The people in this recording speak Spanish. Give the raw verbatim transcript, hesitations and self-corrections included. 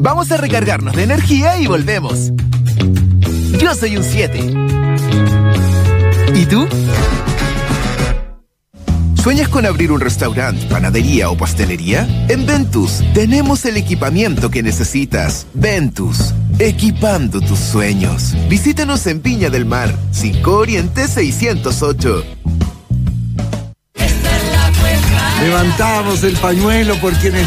Vamos a recargarnos de energía y volvemos. Yo soy un siete. ¿Y tú? ¿Sueñas con abrir un restaurante, panadería o pastelería? En Ventus tenemos el equipamiento que necesitas. Ventus, equipando tus sueños. Visítanos en Viña del Mar, cinco Oriente seiscientos ocho. Levantamos el pañuelo por quienes